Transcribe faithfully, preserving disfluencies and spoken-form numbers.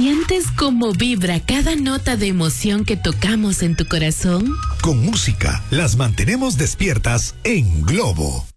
¿Sientes cómo vibra cada nota de emoción que tocamos en tu corazón? Con música las mantenemos despiertas en Globo.